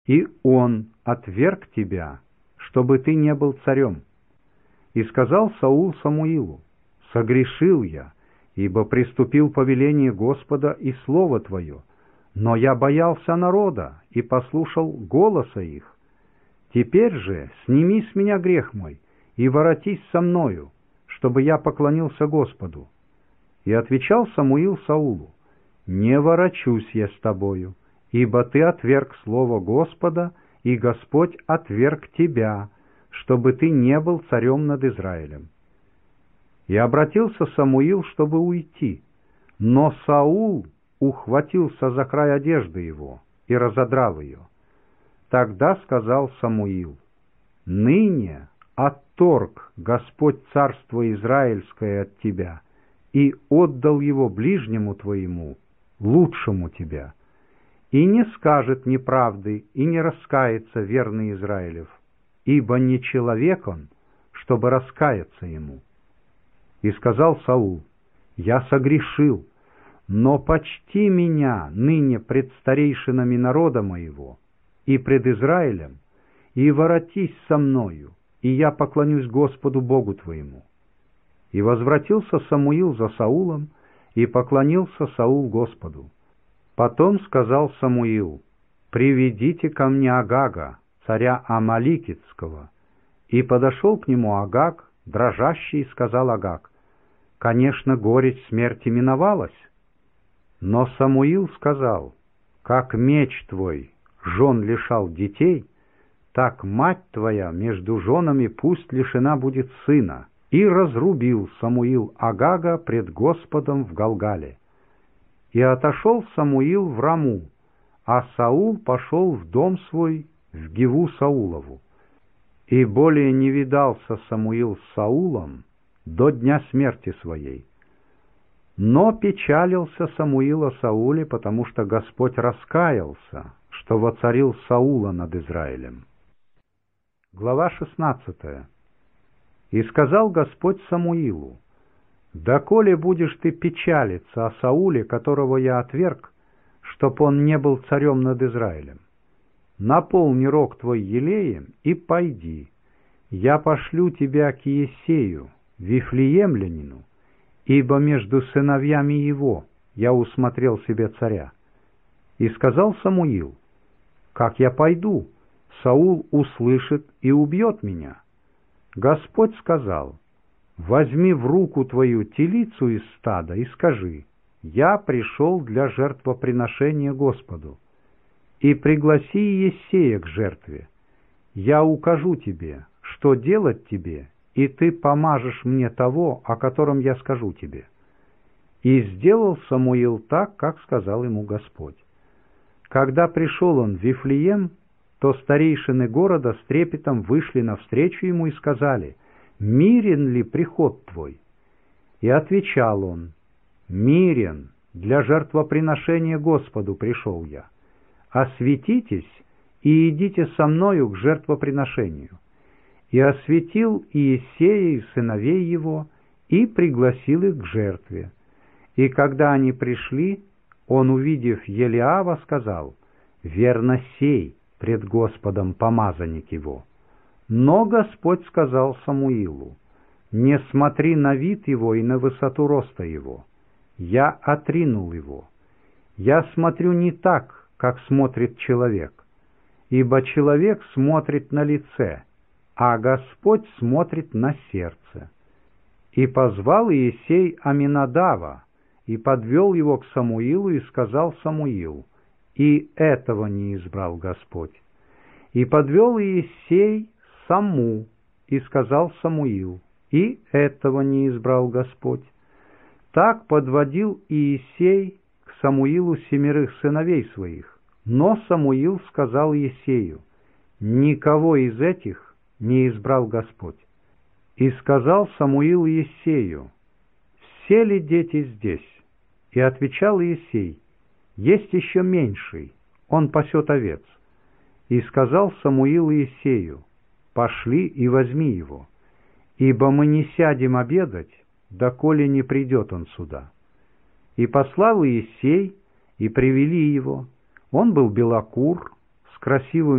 и он отверг тебя, чтобы ты не был царем. И сказал Саул Самуилу: согрешил я, ибо приступил повеление Господа и слово твое, но я боялся народа и послушал голоса их. Теперь же сними с меня грех мой и воротись со мною, чтобы я поклонился Господу. И отвечал Самуил Саулу: не ворочусь я с тобою, ибо ты отверг слово Господа, и Господь отверг тебя, чтобы ты не был царем над Израилем. И обратился Самуил, чтобы уйти, но Саул ухватился за край одежды его и разодрал ее. Тогда сказал Самуил: ныне отторг Господь царство Израильское от тебя и отдал его ближнему твоему, лучшему тебя, и не скажет неправды и не раскается верный Израилев, ибо не человек он, чтобы раскаяться ему. И сказал Саул: я согрешил, но почти меня ныне пред старейшинами народа моего и пред Израилем, и воротись со мною, и я поклонюсь Господу Богу твоему. И возвратился Самуил за Саулом, и поклонился Саул Господу. Потом сказал Самуил: приведите ко мне Агага, царя Амаликитского. И подошел к нему Агаг, дрожащий, и сказал Агаг: конечно, горечь смерти миновалась. Но Самуил сказал: как меч твой жен лишал детей, так мать твоя между женами пусть лишена будет сына. И разрубил Самуил Агага пред Господом в Галгале. И отошел Самуил в Раму, а Саул пошел в дом свой в Гиву Саулову. И более не видался Самуил с Саулом до дня смерти своей. Но печалился Самуил о Сауле, потому что Господь раскаялся, что воцарил Саула над Израилем. Глава 16. И сказал Господь Самуилу: доколе будешь ты печалиться о Сауле, которого я отверг, чтоб он не был царем над Израилем? Наполни рог твой елеем и пойди. Я пошлю тебя к Иессею, Вифлеемлянину, ибо между сыновьями его я усмотрел себе царя. И сказал Самуил: как я пойду? Саул услышит и убьет меня. Господь сказал: возьми в руку твою телицу из стада и скажи: я пришел для жертвоприношения Господу. И пригласи Иессея к жертве. Я укажу тебе, что делать тебе, и ты помажешь мне того, о котором я скажу тебе. И сделал Самуил так, как сказал ему Господь. Когда пришел он в Вифлеем, то старейшины города с трепетом вышли навстречу ему и сказали: мирен ли приход твой? И отвечал он: мирен, для жертвоприношения Господу пришел я. Осветитесь и идите со мною к жертвоприношению. И осветил Иессея и сыновей его, и пригласил их к жертве. И когда они пришли, он, увидев Елиава, сказал: верно сей пред Господом помазанник его. Но Господь сказал Самуилу: не смотри на вид его и на высоту роста его. Я отринул его. Я смотрю не так, как смотрит человек, ибо человек смотрит на лице, а Господь смотрит на сердце. И позвал Иессей Аминадава, и подвел его к Самуилу, и сказал Самуил: и этого не избрал Господь. И подвел Иессей Саму, и сказал Самуил: и этого не избрал Господь. Так подводил Иессей к Самуилу 7 сыновей своих. Но Самуил сказал Иессею: никого из этих не избрал Господь. И сказал Самуил Иессею: все ли дети здесь? И отвечал Иессей: есть еще меньший, он пасет овец. И сказал Самуил Иессею: пошли и возьми его, ибо мы не сядем обедать, доколе не придет он сюда. И послал Иессей, и привели его. Он был белокур, с красивым